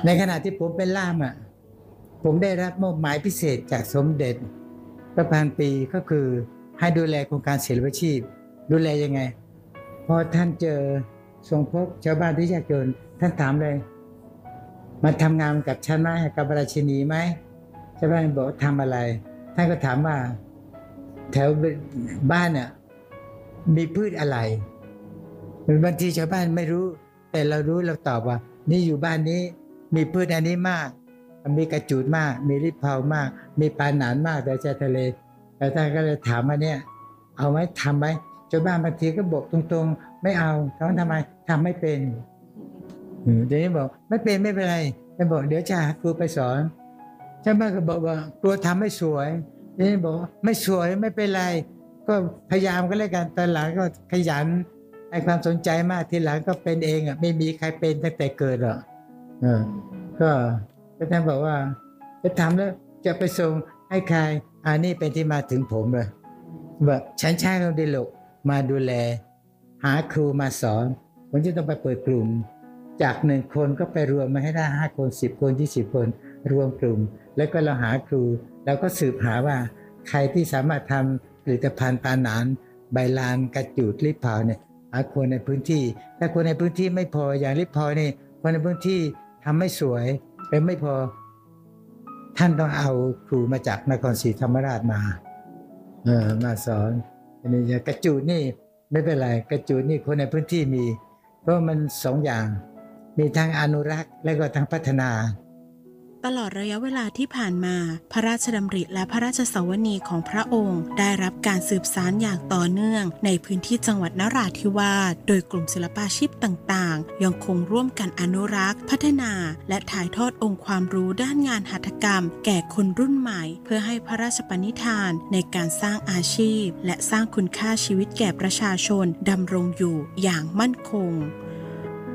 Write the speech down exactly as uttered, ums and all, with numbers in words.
ในขณะที่ผมเป็นล่ามอ่ะผมได้รับมอบหมายพิเศษจากสมเด็จพระพันปีก็คือให้ดูแลโครงการศิลปาชีพดูแลยังไงพอท่านเจอทรงพบชาวบ้านที่ยากจนท่านถามเลยมาทำงานกับฉันไหมกับราชินีไหมชาวบ้านบอกทำอะไรท่านก็ถามว่าแถวบ้านเนี่ยมีพืชอะไรบางทีชาวบ้านไม่รู้แต่เรารู้เราตอบว่านี่อยู่บ้านนี้มีพืชอันนี้มากมีกระจูดมากมีริบเผามากมีปลาหนานมากแต่ชายทะเลแล้วท่านก็เลยถามว่าเนี่ยเอาไหมทำไหมชาวบ้านบางทีก็บอกตรงๆไม่เอาเขาทำไมทำไม่เป็นเดี๋ยวนี้บอกไม่เป็นไม่เป็นไรท่านบอกเดี๋ยวจะหาครูไปสอนชาวบ้านก็บอกว่ากลัวทำไม่สวยเดี๋ยวนี้บอกไม่สวยไม่เป็นไรก็พยายามก็แล้วกันตอนหลังก็ขยันให้ความสนใจมากทีหลังก็เป็นเองอ่ะไม่มีใครเป็นตั้งแต่เกิดหรอกเออก็ท่านบอกว่าจะทำแล้วจะไปส่งให้ใครอันนี้เป็นที่มาถึงผมเลยว่าฉันใช้คนดิลกมาดูแลหาครูมาสอนผมจะต้องไปเปิดกลุ่มจากหนึ่งคนก็ไปรวมมาให้ได้ห้าคนสิบคนยี่สิบคนรวมกลุ่มแล้วก็เราหาครูแล้วก็สืบหาว่าใครที่สามารถทำผลิตภัณฑ์ปาหนานใบลานกระจูดริบเผาเนี่ยหาคนในพื้นที่ถ้าคนในพื้นที่ไม่พออย่างริบเผานี่คนในพื้นที่ทำไม่สวยหรือไม่พอท่านต้องเอาครูมาจากนครศรีธรรมราชมาเออมาสอนอันนี้กระจูดนี่ไม่เป็นไรกระจูดนี่คนในพื้นที่มีเพราะมันสองอย่างมีทั้งอนุรักษ์และก็ทั้งพัฒนาตลอดระยะเวลาที่ผ่านมาพระราชดำริและพระราชสวนีของพระองค์ได้รับการสืบสานอย่างต่อเนื่องในพื้นที่จังหวัดนราธิวาสโดยกลุ่มศิลปาชีพต่างๆยังคงร่วมกันอนุรักษ์พัฒนาและถ่ายทอดองค์ความรู้ด้านงานหัตถกรรมแก่คนรุ่นใหม่เพื่อให้พระราชปณิธานในการสร้างอาชีพและสร้างคุณค่าชีวิตแก่ประชาชนดำรงอยู่อย่างมั่นคง